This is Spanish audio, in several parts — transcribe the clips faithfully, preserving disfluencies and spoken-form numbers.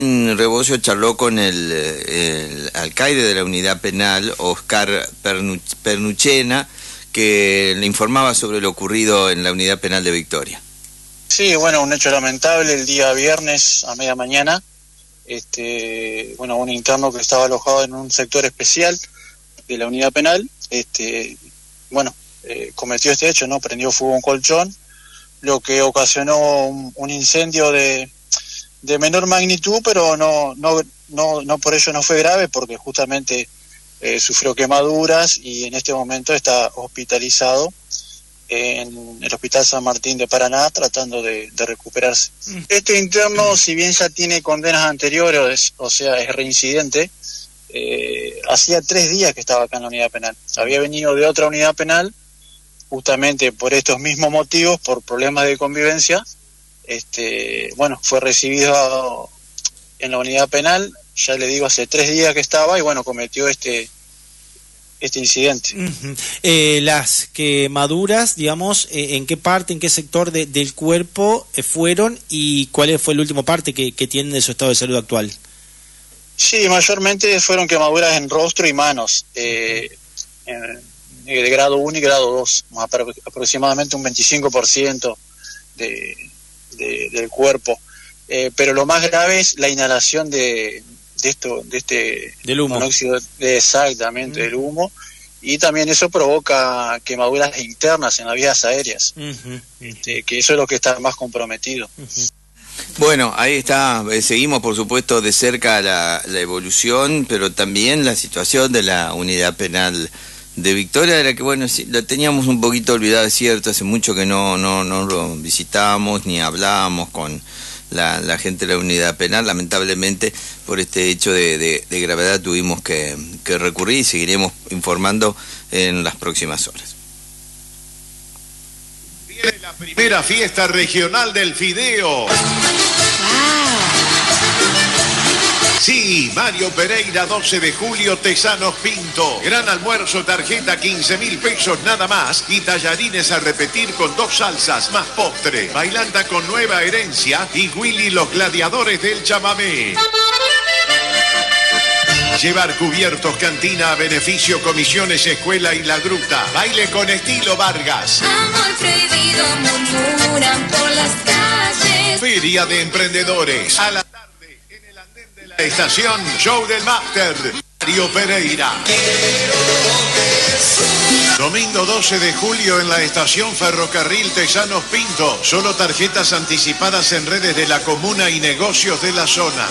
Rebocio charló con el, el alcaide de la unidad penal, Oscar Pernuchena, que le informaba sobre lo ocurrido en la unidad penal de Victoria. Sí, bueno, un hecho lamentable el día viernes a media mañana. Este, bueno, un interno que estaba alojado en un sector especial de la unidad penal, este, bueno, eh, cometió este hecho, ¿no? Prendió fuego a un colchón, lo que ocasionó un, un incendio de de menor magnitud, pero no no no no por ello no fue grave, porque justamente eh, sufrió quemaduras y en este momento está hospitalizado en el Hospital San Martín de Paraná tratando de, de recuperarse. Mm. Este interno, si bien ya tiene condenas anteriores, o sea, es reincidente, eh, hacía tres días que estaba acá en la unidad penal. Había venido de otra unidad penal, justamente por estos mismos motivos, por problemas de convivencia. Este, bueno, fue recibido en la unidad penal, ya le digo, hace tres días que estaba y bueno, cometió este este incidente. Uh-huh. Eh, las quemaduras, digamos, eh, ¿en qué parte, en qué sector de, del cuerpo eh, fueron y cuál fue el último parte que, que tienen de su estado de salud actual? Sí, mayormente fueron quemaduras en rostro y manos, eh, en, de grado uno y grado dos, aproximadamente un veinticinco por ciento de De, del cuerpo, eh, pero lo más grave es la inhalación de, de esto, de este del humo. monóxido de, exactamente, uh-huh. del humo, y también eso provoca quemaduras internas en las vías aéreas, uh-huh. este, que eso es lo que está más comprometido. Uh-huh. Bueno, ahí está, eh, seguimos por supuesto de cerca la, la evolución, pero también la situación de la unidad penal de Victoria, de la que, bueno, sí, la teníamos un poquito olvidada, es cierto, hace mucho que no no no lo visitábamos ni hablábamos con la, la gente de la unidad penal. Lamentablemente, por este hecho de, de, de gravedad tuvimos que, que recurrir y seguiremos informando en las próximas horas. Viene la primera fiesta regional del fideo. Sí, Mario Pereira, doce de julio, Tesanos Pinto. Gran almuerzo, tarjeta quince mil pesos nada más. Y tallarines a repetir con dos salsas más postre. Bailanta con Nueva Herencia y Willy los gladiadores del chamamé. Llevar cubiertos, cantina a beneficio, comisiones, escuela y la gruta. Baile con estilo Vargas. Amor prohibido, murmuran por las calles. Feria de emprendedores. A la la estación Show del Máster, Mario Pereira. Domingo doce de julio en la estación Ferrocarril Tesanos Pinto. Solo tarjetas anticipadas en redes de la comuna y negocios de la zona.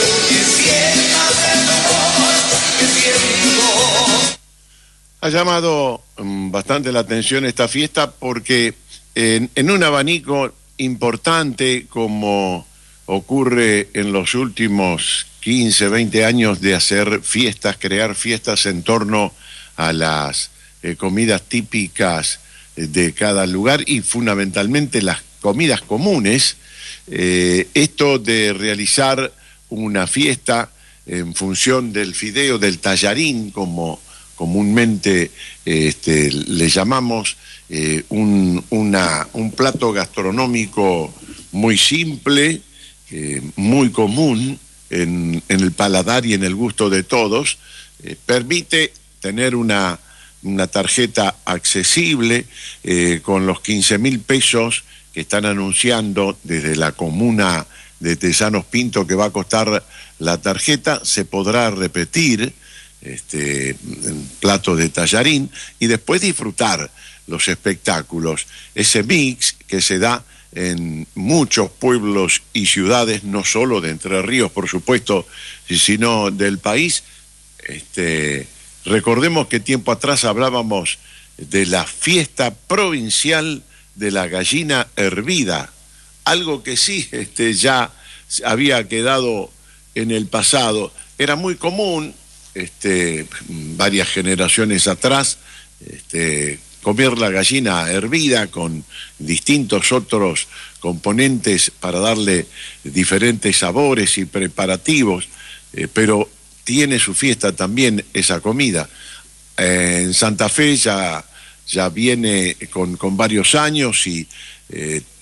Ha llamado um, bastante la atención esta fiesta porque en, en un abanico importante como ocurre en los últimos quince, veinte años de hacer fiestas, crear fiestas en torno a las eh, comidas típicas de cada lugar y fundamentalmente las comidas comunes, eh, esto de realizar una fiesta en función del fideo, del tallarín, como comúnmente este, le llamamos, eh, un, una, un plato gastronómico muy simple, eh, muy común, En, en el paladar y en el gusto de todos, eh, permite tener una, una tarjeta accesible eh, con los quince mil pesos que están anunciando desde la comuna de Tesanos Pinto que va a costar la tarjeta. Se podrá repetir este plato de tallarín y después disfrutar los espectáculos, ese mix que se da en muchos pueblos y ciudades, no solo de Entre Ríos, por supuesto, sino del país. Este, recordemos que tiempo atrás hablábamos de la fiesta provincial de la gallina hervida, algo que sí este, ya había quedado en el pasado. Era muy común, este, varias generaciones atrás, este, comer la gallina hervida con distintos otros componentes para darle diferentes sabores y preparativos, eh, pero tiene su fiesta también esa comida. Eh, en Santa Fe ya, ya viene con, con varios años y eh,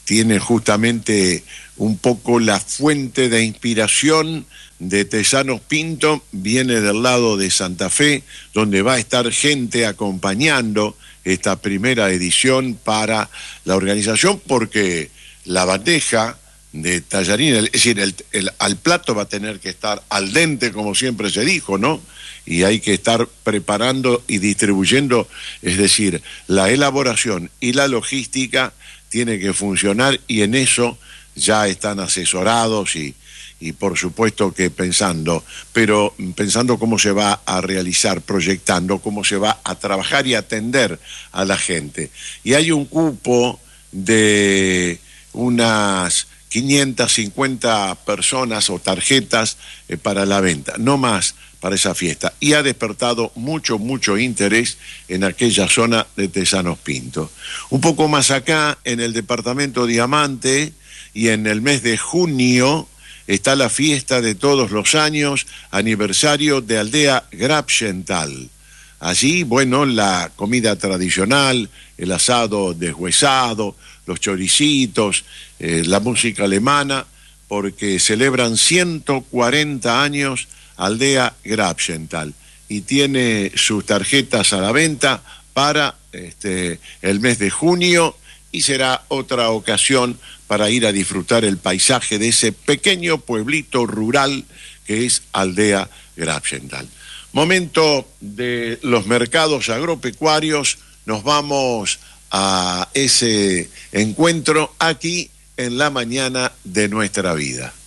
tiene justamente un poco la fuente de inspiración de Tesanos Pinto, viene del lado de Santa Fe, donde va a estar gente acompañando esta primera edición para la organización, porque la bandeja de tallarín, es decir, el, el, al plato va a tener que estar al dente, como siempre se dijo, ¿no? Y hay que estar preparando y distribuyendo, es decir, la elaboración y la logística tiene que funcionar, y en eso ya están asesorados y, y por supuesto que pensando, pero pensando cómo se va a realizar, proyectando cómo se va a trabajar y atender a la gente. Y hay un cupo de unas quinientas cincuenta personas o tarjetas eh, para la venta, no más para esa fiesta, y ha despertado mucho, mucho interés en aquella zona de Tesanos Pinto. Un poco más acá, en el departamento Diamante, y en el mes de junio, está la fiesta de todos los años, aniversario de Aldea Grabschental. Allí, bueno, la comida tradicional, el asado deshuesado, los choricitos, eh, la música alemana, porque celebran ciento cuarenta años Aldea Grabschental, y tiene sus tarjetas a la venta para este, el mes de junio, y será otra ocasión para ir a disfrutar el paisaje de ese pequeño pueblito rural que es Aldea Grabschental. Momento de los mercados agropecuarios, nos vamos a ese encuentro aquí en la mañana de nuestra vida.